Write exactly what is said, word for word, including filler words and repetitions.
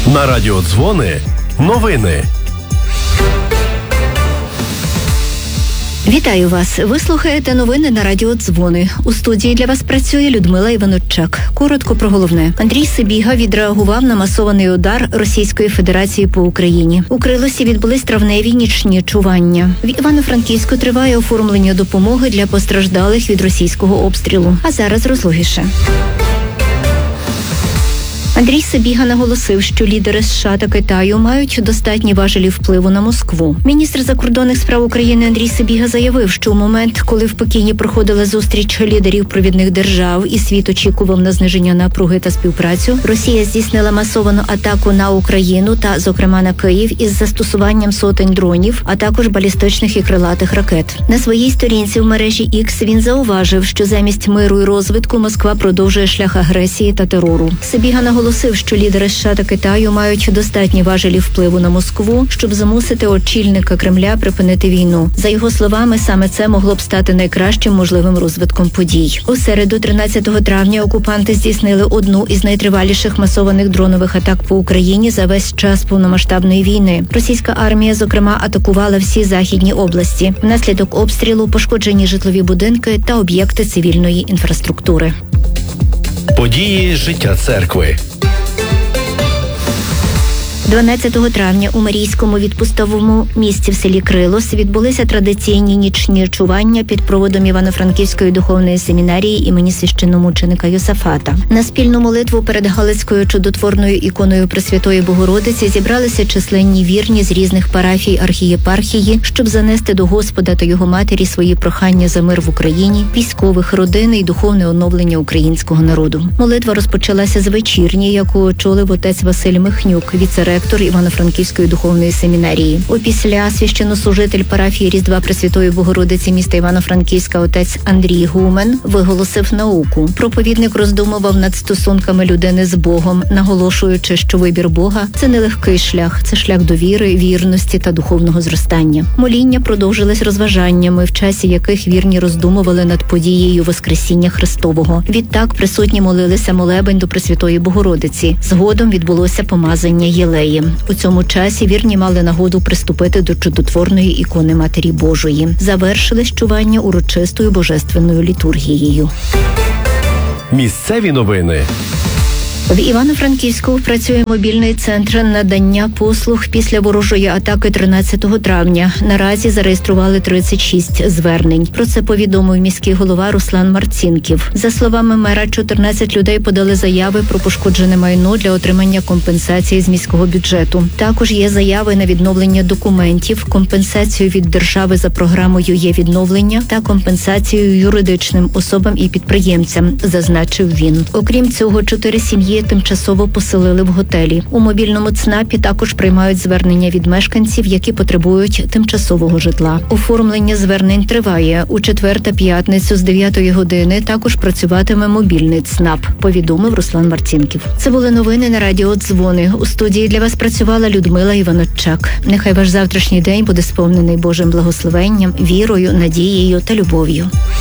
На радіо Дзвони новини. Вітаю вас! Ви слухаєте новини на радіо Дзвони. У студії для вас працює Людмила Іванчук. Коротко про головне. Андрій Сибіга відреагував на масований удар Російської Федерації по Україні. У Крилосі відбулись травневі нічні чування. В Івано-Франківську триває оформлення допомоги для постраждалих від російського обстрілу. А зараз розлогіше. Андрій Сибіга наголосив, що лідери США та Китаю мають достатні важелі впливу на Москву. Міністр закордонних справ України Андрій Сибіга заявив, що у момент, коли в Пекіні проходила зустріч лідерів провідних держав і світ очікував на зниження напруги та співпрацю, Росія здійснила масовану атаку на Україну та, зокрема, на Київ із застосуванням сотень дронів, а також балістичних і крилатих ракет. На своїй сторінці в мережі X він зауважив, що замість миру і розвитку Москва продовжує шлях агресії та терору. Сибіга наголосив, що лідери США та Китаю мають достатні важелі впливу на Москву, щоб змусити очільника Кремля припинити війну. За його словами, саме це могло б стати найкращим можливим розвитком подій. У середу, тринадцятого травня, окупанти здійснили одну із найтриваліших масованих дронових атак по Україні за весь час повномасштабної війни. Російська армія, зокрема, атакувала всі західні області. Внаслідок обстрілу пошкоджені житлові будинки та об'єкти цивільної інфраструктури. Події життя церкви. дванадцятого травня у Марійському відпустовому місті в селі Крилос відбулися традиційні нічні чування під проводом Івано-Франківської духовної семінарії імені священномученика Йосафата. На спільну молитву перед Галицькою чудотворною іконою Пресвятої Богородиці зібралися численні вірні з різних парафій архієпархії, щоб занести до Господа та його матері свої прохання за мир в Україні, військових, родини і духовне оновлення українського народу. Молитва розпочалася з вечірні, яку очолив отець Василь Михнюк, віцеректор Івано-Франківської духовної семінарії. Опісля священнослужитель парафії Різдва Пресвятої Богородиці міста Івано-Франківська отець Андрій Гумен виголосив науку. Проповідник роздумував над стосунками людини з Богом, наголошуючи, що вибір Бога – це не легкий шлях, це шлях довіри, вірності та духовного зростання. Моління продовжились розважаннями, в часі яких вірні роздумували над подією Воскресіння Христового. Відтак присутні молилися молебень до Пресвятої Богородиці. Згодом відбулося помазання єлеї. У цьому часі вірні мали нагоду приступити до чудотворної ікони Матері Божої. Завершили чування урочистою божественною літургією. Місцеві новини. В Івано-Франківську працює мобільний центр надання послуг після ворожої атаки тринадцятого травня. Наразі зареєстрували тридцять шість звернень. Про це повідомив міський голова Руслан Марцінків. За словами мера, чотирнадцять людей подали заяви про пошкоджене майно для отримання компенсації з міського бюджету. Також є заяви на відновлення документів, компенсацію від держави за програмою «Є відновлення» та компенсацію юридичним особам і підприємцям, зазначив він. Окрім цього, чотири сім'ї тимчасово поселили в готелі. У мобільному ЦНАПі також приймають звернення від мешканців, які потребують тимчасового житла. Оформлення звернень триває. У четвер та п'ятницю з дев'ятої години також працюватиме мобільний ЦНАП, повідомив Руслан Марцінків. Це були новини на радіо Дзвони. У студії для вас працювала Людмила Іванчук. Нехай ваш завтрашній день буде сповнений Божим благословенням, вірою, надією та любов'ю.